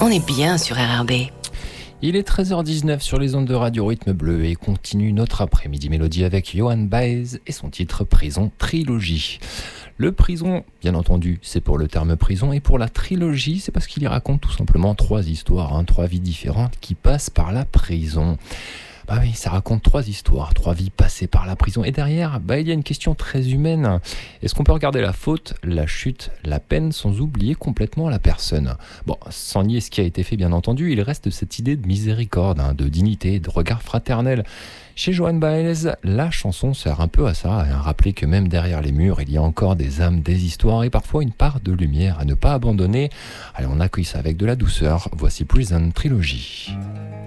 On est bien sur RRB. Il est 13h19 sur les ondes de Radio Rythme Bleu et continue notre après-midi mélodie avec Johan Baez et son titre Prison Trilogie. Le prison, bien entendu, c'est pour le terme prison, et pour la trilogie, c'est parce qu'il y raconte tout simplement 3 histoires, 3 vies différentes qui passent par la prison. Bah oui, ça raconte 3 histoires, 3 vies passées par la prison. Et derrière, il y a une question très humaine. Est-ce qu'on peut regarder la faute, la chute, la peine sans oublier complètement la personne ? Bon, sans nier ce qui a été fait, bien entendu, il reste cette idée de miséricorde, de dignité, de regard fraternel. Chez Johan Baez, la chanson sert un peu à ça, à rappeler que même derrière les murs, il y a encore des âmes, des histoires et parfois une part de lumière à ne pas abandonner. Allez, on accueille ça avec de la douceur. Voici Prison Trilogy.